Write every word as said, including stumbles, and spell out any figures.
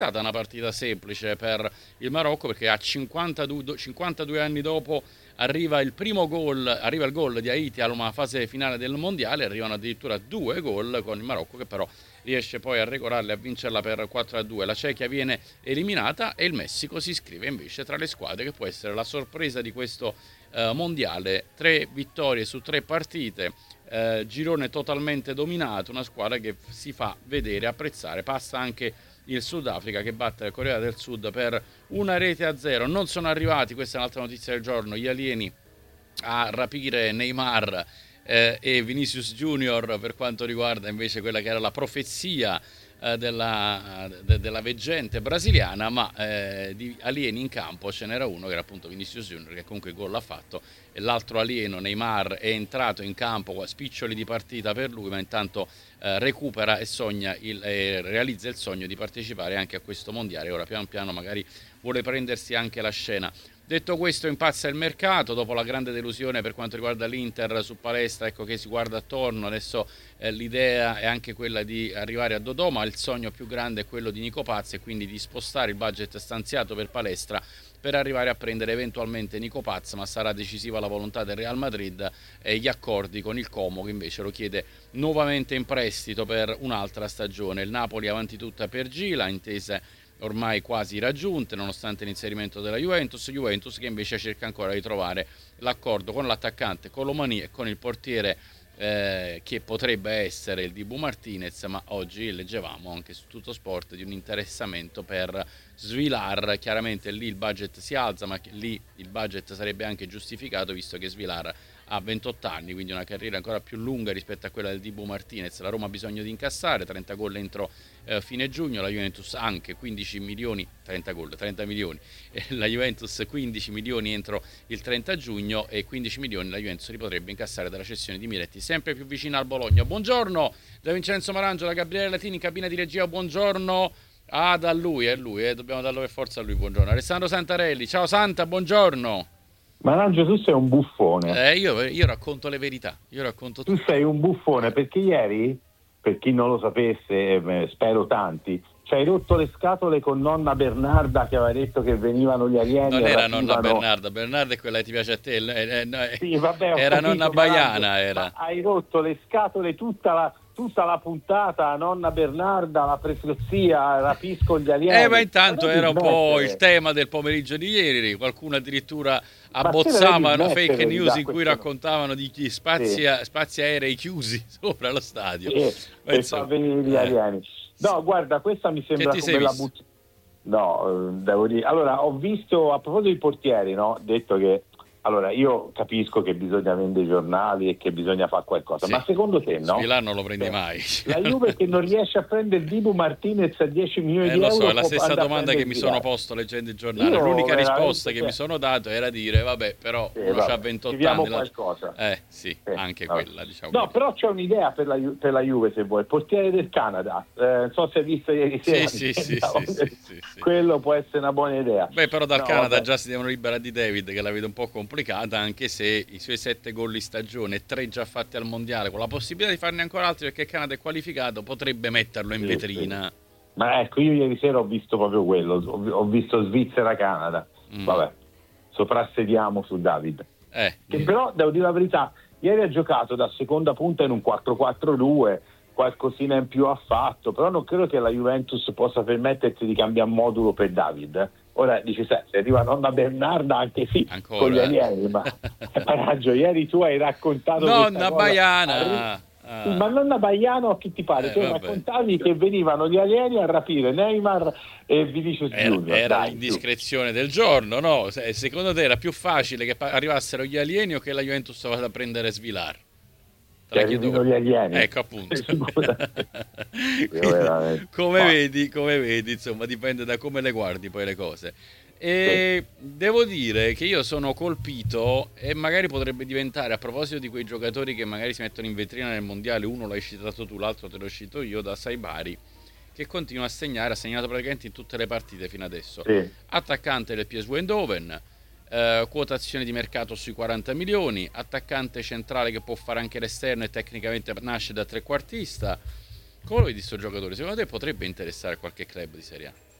È stata una partita semplice per il Marocco perché a cinquantadue, cinquantadue anni dopo arriva il primo gol, arriva il gol di Haiti alla fase finale del mondiale, arrivano addirittura due gol con il Marocco che però riesce poi a regolare e a vincerla per quattro a due. La Cechia viene eliminata e il Messico si iscrive invece tra le squadre che può essere la sorpresa di questo eh, mondiale. Tre vittorie su tre partite, eh, girone totalmente dominato, una squadra che si fa vedere, apprezzare. Passa anche il Sudafrica che batte la Corea del Sud per una rete a zero. Non sono arrivati, questa è un'altra notizia del giorno, gli alieni a rapire Neymar eh, e Vinicius Junior per quanto riguarda invece quella che era la profezia eh, della, de, della veggente brasiliana, ma eh, di alieni in campo ce n'era uno che era appunto Vinicius Junior che comunque il gol l'ha fatto e l'altro alieno Neymar è entrato in campo, spiccioli di partita per lui, ma intanto eh, recupera e sogna il, eh, realizza il sogno di partecipare anche a questo mondiale. Ora piano piano magari vuole prendersi anche la scena. Detto questo, impazza il mercato dopo la grande delusione per quanto riguarda l'Inter su Palestra, ecco che si guarda attorno. Adesso eh, l'idea è anche quella di arrivare a Dodò, ma il sogno più grande è quello di Nico Paz e quindi di spostare il budget stanziato per Palestra per arrivare a prendere eventualmente Nico Paz, ma sarà decisiva la volontà del Real Madrid e gli accordi con il Como che invece lo chiede nuovamente in prestito per un'altra stagione. Il Napoli avanti tutta per Gila, intese ormai quasi raggiunte nonostante l'inserimento della Juventus, Juventus che invece cerca ancora di trovare l'accordo con l'attaccante Colomani e con il portiere eh, che potrebbe essere il Dibu Martinez, ma oggi leggevamo anche su Tutto Sport di un interessamento per Svilar. Chiaramente lì il budget si alza, ma lì il budget sarebbe anche giustificato visto che Svilar ha ventotto anni, quindi una carriera ancora più lunga rispetto a quella del Dibu Martinez. La Roma ha bisogno di incassare trenta gol entro eh, fine giugno, la Juventus anche quindici milioni, trenta gol, trenta milioni, eh, la Juventus quindici milioni entro il trenta giugno e quindici milioni la Juventus li potrebbe incassare dalla cessione di Miretti, sempre più vicina al Bologna. Buongiorno da Vincenzo Marangio, da Gabriele Latini, cabina di regia, buongiorno. Ah, da lui, è lui, eh, dobbiamo darlo per forza a lui, buongiorno. Alessandro Santarelli, ciao Santa, buongiorno. Marangio, tu sei un buffone. Eh, io, io racconto le verità, io racconto tu tutto. sei un buffone perché ieri, per chi non lo sapesse, eh, spero tanti, ci hai rotto le scatole con nonna Bernarda che aveva detto che venivano gli alieni. Non era rapivano... nonna Bernarda, Bernarda è quella che ti piace a te, eh, eh, sì, vabbè, era capito, nonna Baiana. Era. Hai rotto le scatole tutta la... tutta la puntata, nonna Bernarda, la profezia, rapisco gli alieni. Eh, ma intanto era un po' il tema del pomeriggio di ieri, qualcuno addirittura abbozzava una fake news in cui raccontavano di chi spazia, sì. spazi aerei chiusi sopra lo stadio. Sì, per far venire gli alieni. No, guarda, questa mi sembra come la buttata. No, devo dire. Allora, ho visto, a proposito dei portieri, no? Detto che allora, io capisco che bisogna vendere i giornali e che bisogna fare qualcosa, sì. Ma secondo te no? Svilar non lo prendi Beh, mai. La Juve che non riesce a prendere Dibu Martinez a dieci milioni eh, di lo euro. So, è la stessa domanda che mi sono posto leggendo il giornale. Io L'unica risposta che cioè... mi sono dato era dire, vabbè, però sì, uno vabbè, c'ha ventotto anni. Qualcosa. Eh, sì, sì anche vabbè. quella, diciamo. No, però c'è un'idea per la, Ju- per la Juve, se vuoi. Portiere del Canada. Eh, non so se hai visto ieri sera. Sì, sì, sì, sì, sì, sì, sì. Quello può essere una buona idea. Beh, però dal no, Canada vabbè. già si devono liberare di David, che la vedo un po' complicata, anche se i suoi sette gol in stagione, tre già fatti al mondiale, con la possibilità di farne ancora altri perché il Canada è qualificato, potrebbe metterlo in sì, vetrina. Sì. Ma ecco, io ieri sera ho visto proprio quello, ho visto Svizzera-Canada. Mm. Vabbè, soprassediamo su David. Eh. Che però, devo dire la verità, ieri ha giocato da seconda punta in un quattro quattro due, qualcosina in più ha fatto, però non credo che la Juventus possa permettersi di cambiare modulo per David. Ora dici, se arriva nonna Bernarda, anche sì, ancora. Con gli alieni, ma Paraggio, ieri tu hai raccontato nonna cosa, Baiana arri- ah. sì, ma nonna Baiana o chi ti pare? Eh, tu vabbè. raccontavi che venivano gli alieni a rapire Neymar e Vinicius Junior. Era, era Dai, l'indiscrezione tu. del giorno, no? Secondo te era più facile che arrivassero gli alieni o che la Juventus vada a prendere Svilar? Che arrivino gli alieni. Ecco, appunto. Quindi, come Ma... vedi, come vedi, insomma, dipende da come le guardi poi le cose. E sì. Devo dire che io sono colpito e magari potrebbe diventare, a proposito di quei giocatori che magari si mettono in vetrina nel mondiale, uno l'hai citato tu, l'altro te l'ho citato io, da Saibari, che continua a segnare, ha segnato praticamente in tutte le partite fino adesso. Sì. Attaccante del P S V Eindhoven, eh, quotazione di mercato sui quaranta milioni, attaccante centrale che può fare anche l'esterno e tecnicamente nasce da trequartista. Come lo vedi sto giocatore? Secondo te potrebbe interessare qualche club di Serie A?